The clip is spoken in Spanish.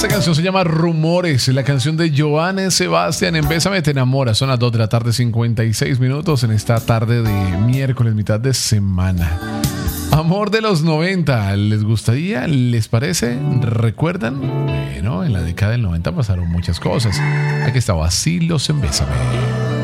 Esta canción se llama Rumores, la canción de Joan Sebastián en Bésame te enamora. Son las 2 de la tarde, 56 minutos en esta tarde de miércoles, mitad de semana. Amor de los 90, ¿les gustaría? ¿Les parece? ¿Recuerdan? Bueno, en la década del 90 pasaron muchas cosas. Aquí está Vacilos en Bésame.